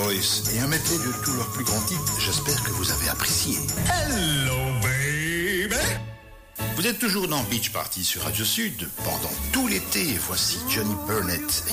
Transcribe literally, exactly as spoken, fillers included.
Boys et un medley de tous leurs plus grands titres. J'espère que vous avez apprécié. Hello, baby! Vous êtes toujours dans Beach Party sur Radio Sud pendant tout l'été. Voici Johnny Burnett.